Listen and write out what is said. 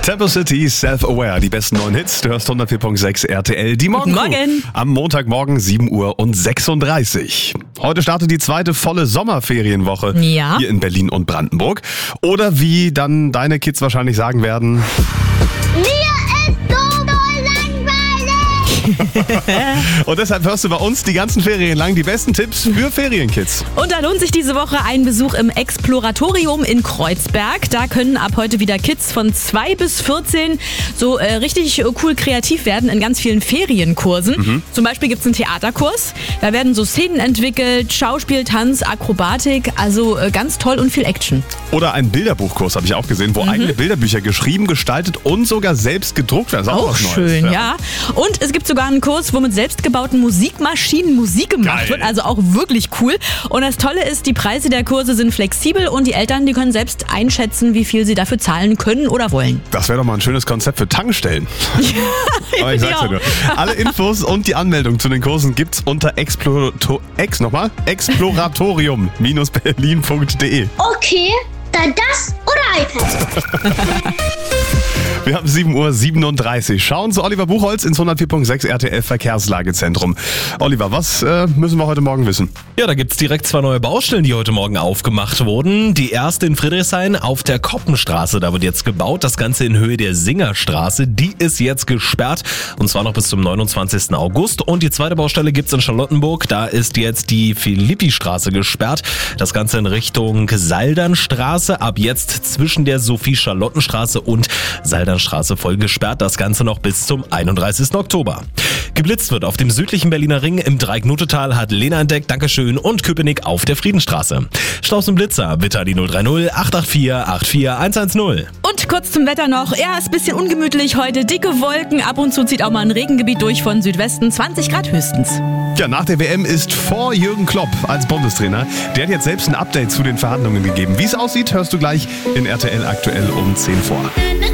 Tempo City, Self-Aware, die besten neuen Hits. Du hörst 104.6 RTL. Die Guten Morgen. Am Montagmorgen 7:36 Uhr. Heute startet die zweite volle Sommerferienwoche Ja. hier in Berlin und Brandenburg. Oder wie dann deine Kids wahrscheinlich sagen werden... Mir ist so langweilig. Und deshalb hörst du bei uns die ganzen Ferien lang die besten Tipps für Ferienkids. Und da lohnt sich diese Woche ein Besuch im Exploratorium in Kreuzberg. Da können ab heute wieder Kids von 2 bis 14 so richtig cool kreativ werden in ganz vielen Ferienkursen. Zum Beispiel gibt es einen Theaterkurs. Da werden so Szenen entwickelt, Schauspiel, Tanz, Akrobatik. Also ganz toll und viel Action. Oder einen Bilderbuchkurs habe ich auch gesehen, wo eigene Bilderbücher geschrieben, gestaltet und sogar selbst gedruckt werden. Das ist Auch was Neues. schön, ja. Und es gibt sogar einen Kurs, wo mit selbstgebauten Musikmaschinen Musik gemacht Geil. wird. Also auch wirklich cool. Und das Tolle ist, die Preise der Kurse sind flexibel und die Eltern, die können selbst einschätzen, wie viel sie dafür zahlen können oder wollen. Das wäre doch mal ein schönes Konzept für Tankstellen. Aber ich sag's ja Ja. nur. Alle Infos und die Anmeldung zu den Kursen gibt's unter exploratorium-berlin.de. Okay, dann das oder iPad. Wir haben 7:37 Uhr. Schauen zu Oliver Buchholz ins 104.6 RTL Verkehrslagezentrum. Oliver, was müssen wir heute Morgen wissen? Ja, da gibt's direkt 2 neue Baustellen, die heute Morgen aufgemacht wurden. Die erste in Friedrichshain auf der Koppenstraße, da wird jetzt gebaut. Das Ganze in Höhe der Singerstraße, die ist jetzt gesperrt und zwar noch bis zum 29. August. Und die zweite Baustelle gibt's in Charlottenburg, da ist jetzt die Philippi-Straße gesperrt. Das Ganze in Richtung Saldernstraße, ab jetzt zwischen der Sophie-Charlottenstraße und Saldernstraße voll gesperrt. Das Ganze noch bis zum 31. Oktober. Geblitzt wird auf dem südlichen Berliner Ring im Dreieck-Notetal, hat Lena entdeckt, Dankeschön, und Köpenick auf der Friedenstraße. Staus und Blitzer, bitte die 030 884 84110. Und kurz zum Wetter noch. Ja, ist ein bisschen ungemütlich heute. Dicke Wolken, ab und zu zieht auch mal ein Regengebiet durch von Südwesten. 20 Grad höchstens. Ja, nach der WM ist vor Jürgen Klopp als Bundestrainer. Der hat jetzt selbst ein Update zu den Verhandlungen gegeben. Wie es aussieht, hörst du gleich in RTL aktuell um 10 vor.